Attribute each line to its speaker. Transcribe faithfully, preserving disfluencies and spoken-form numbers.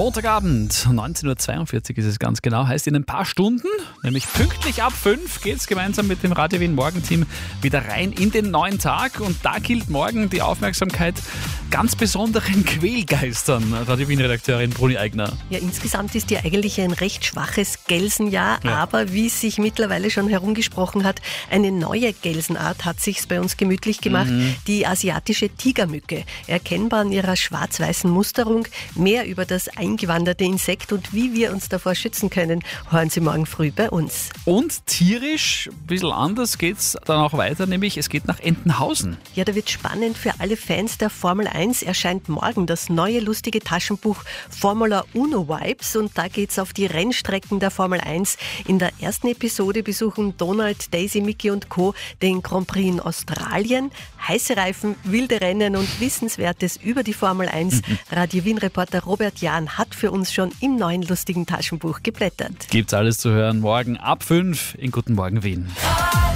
Speaker 1: Montagabend, neunzehn Uhr zweiundvierzig ist es ganz genau. Heißt, in ein paar Stunden, nämlich pünktlich ab fünf, geht es gemeinsam mit dem Radio Wien Morgenteam wieder rein in den neuen Tag. Und da gilt morgen die Aufmerksamkeit ganz besonderen Quälgeistern. Radio Wien-Redakteurin Bruni Eigner.
Speaker 2: Ja, insgesamt ist ja eigentlich ein recht schwaches Gelsenjahr,
Speaker 1: Ja.
Speaker 2: aber wie sich mittlerweile schon herumgesprochen hat, eine neue Gelsenart hat sich's bei uns gemütlich gemacht,
Speaker 1: Mhm.
Speaker 2: die asiatische Tigermücke. Erkennbar an ihrer schwarz-weißen Musterung. Mehr über das eingewanderte Insekt und wie wir uns davor schützen können, hören Sie morgen früh bei uns.
Speaker 1: Und tierisch, ein bisschen anders geht es dann auch weiter, nämlich es geht nach Entenhausen.
Speaker 2: Ja, da wird spannend für alle Fans der Formel eins. Erscheint morgen das neue lustige Taschenbuch Formula Uno Vibes und da geht's auf die Rennstrecken der Formel eins. In der ersten Episode besuchen Donald, Daisy, Mickey und Co. den Grand Prix in Australien. Heiße Reifen, wilde Rennen und Wissenswertes über die Formel eins. Radio Wien-Reporter Robert Jahn hat für uns schon im neuen lustigen Taschenbuch geblättert.
Speaker 1: Gibt's alles zu hören morgen ab fünf in Guten Morgen Wien.